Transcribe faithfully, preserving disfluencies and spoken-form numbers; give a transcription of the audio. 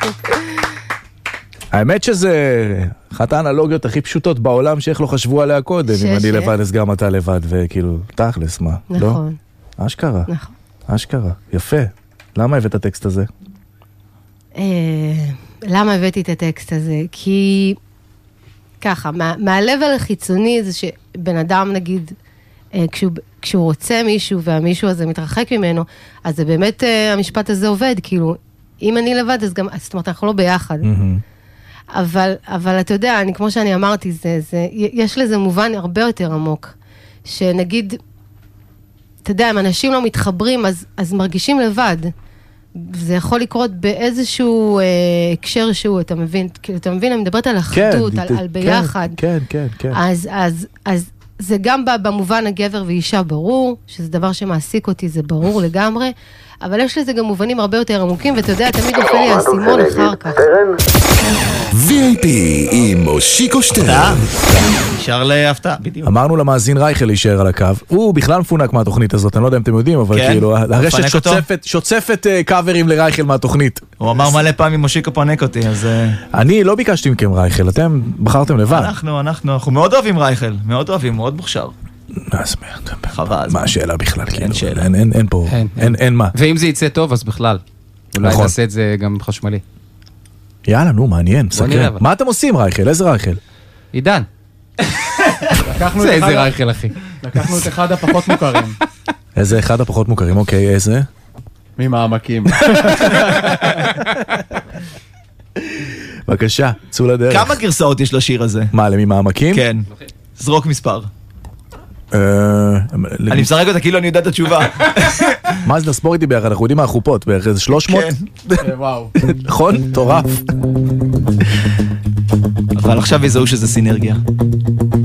האמת שזה אחת האנלוגיות הכי פשוטות בעולם שאיך לא חשבו עליה קודם. אם אני לבד אז גם אתה לבד, וכאילו, תכלס, מה? נכון. אשכרה. נכון. אשכרה. יפה. למה הבאת את הטקסט הזה? למה הבאתי את הטקסט הזה? כי ככה, מהלבל החיצוני זה שבן אדם נגיד, כשהוא, כשהוא רוצה מישהו והמישהו הזה מתרחק ממנו, אז זה באמת המשפט הזה עובד, כאילו, אם אני לבד אז גם, זאת אומרת, אנחנו לא ביחד. אבל, אבל אתה יודע, אני, כמו שאני אמרתי, זה, זה, יש לזה מובן הרבה יותר עמוק, שנגיד, אתה יודע, אם אנשים לא מתחברים, אז, אז מרגישים לבד. זה יכול לקרות באיזשהו אה, הקשר שהוא, אתה מבין, כאילו, אתה מבין, אני מדברת על אחדות, כן, על, על ביחד. כן, כן, כן. אז, אז, אז זה גם במובן הגבר ואישה ברור, שזה דבר שמעסיק אותי, זה ברור לגמרי, אבל יש לזה גם מובנים הרבה יותר עמוקים, ואתה יודע, תמיד נופל לי הסימון אחר כך. וי איי פי עם מושיקו שטרן. נשאר להפתעה, בדיוק. אמרנו למאזין רייכל להישאר על הקו. הוא בכלל מפונק מהתוכנית הזאת, אני לא יודע אם אתם יודעים, אבל כאילו, הרשת שוצפת קאברים לרייכל מהתוכנית. הוא אמר מלא פעמים מושיקו פונק אותי, אז... אני לא ביקשתי מכם רייכל, אתם בחרתם לבד. אנחנו, אנחנו, אנחנו מאוד אוהבים רייכל, מאוד אוהבים, מאוד מוכשר. אז חבל. מה השאלה בכלל? אין שאלה. אין פה, אין מה. ואם זה יצא טוב, אז בכלל. אולי נעשה את זה גם חשמלי. יאללה, נו, מעניין, סקרן. מה אתם עושים, רייכל? איזה רייכל? עידן. זה איזה רייכל, אחי. לקחנו את אחד הפחות מוכרים. איזה אחד הפחות מוכרים, אוקיי, איזה? ממעמקים. בבקשה, צאו לדרך. כמה גרסאות יש לשיר הזה? מה, לממעמקים? כן. זרוק מספר. אני משחק אותה כאילו אני יודע את התשובה. מה זה נספור איתי ביחד? אנחנו יודעים מה החופות, בערך איזה שלוש מאות? וואו. נכון? טורף. אבל עכשיו יזהו שזה סינרגיה.